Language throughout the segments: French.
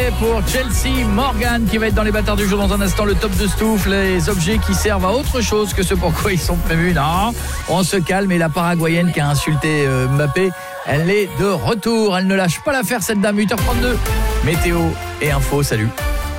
succès pour Chelsea Morgan qui va être dans les bâtards du jour dans un instant. Le top de Stouff, les objets qui servent à autre chose que ce pour quoi ils sont prévus. Non, on se calme. Et la Paraguayenne qui a insulté Mbappé, elle est de retour. Elle ne lâche pas l'affaire, cette dame. 8h32. Météo et info, salut.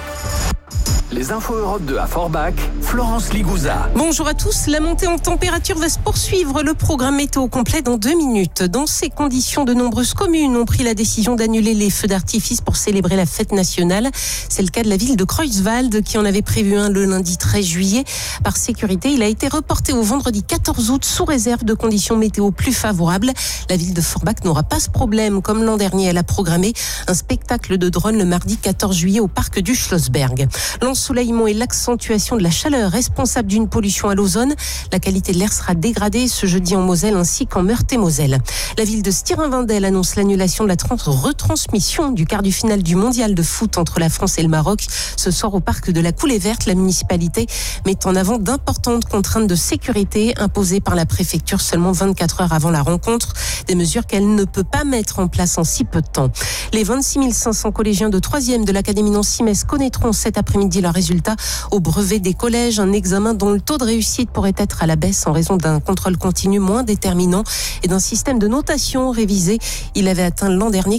Les infos Europe 2 à Forbach, Florence Ligouza. Bonjour à tous, la montée en température va se poursuivre. Le programme météo complet dans 2 minutes. Dans ces conditions, de nombreuses communes ont pris la décision d'annuler les feux d'artifice pour célébrer la fête nationale. C'est le cas de la ville de Kreuzwald qui en avait prévu un le lundi 13 juillet. Par sécurité, il a été reporté au vendredi 14 août sous réserve de conditions météo plus favorables. La ville de Forbach n'aura pas ce problème. Comme l'an dernier, elle a programmé un spectacle de drone le mardi 14 juillet au parc du Schlossberg. L'ensoleillement et l'accentuation de la chaleur responsable d'une pollution à l'ozone. La qualité de l'air sera dégradée ce jeudi en Moselle ainsi qu'en Meurthe-et-Moselle. La ville de Stirin-Wendel annonce l'annulation de la retransmission du quart du finale du mondial de foot entre la France et le Maroc. Ce soir au parc de la Coulée Verte, la municipalité met en avant d'importantes contraintes de sécurité imposées par la préfecture seulement 24 heures avant la rencontre. Des mesures qu'elle ne peut pas mettre en place en si peu de temps. Les 26 500 collégiens de 3e de l'Académie Nancy-Metz connaîtront cet après-midi leurs résultats au brevet des collèges, un examen dont le taux de réussite pourrait être à la baisse en raison d'un contrôle continu moins déterminant et d'un système de notation révisé. Il avait atteint l'an dernier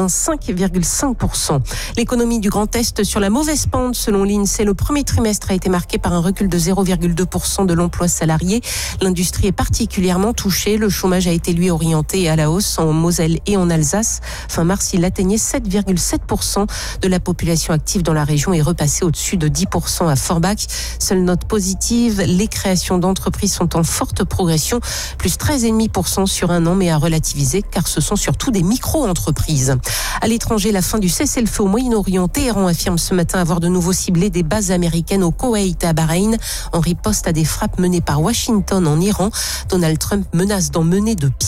85,5%. L'économie du Grand Est sur la mauvaise pente selon l'INSEE. Le premier trimestre a été marqué par un recul de 0,2% de l'emploi salarié. L'industrie est particulièrement touchée. Le chômage a été lui orienté à la hausse en Moselle et en Alsace. Fin mars, il atteignait 7,7% de la population active dans la région et repassé au-dessus de 10% à Forbach. Seule note positive, les créations d'entreprises sont en forte progression, plus 13,5% sur un an, mais à relativiser car ce sont surtout des micro-entreprises. À l'étranger, la fin du cessez-le-feu au Moyen-Orient. Téhéran affirme ce matin avoir de nouveau ciblé des bases américaines au Koweït et à Bahreïn en riposte à des frappes menées par Washington en Iran. Donald Trump menace d'en mener de pire.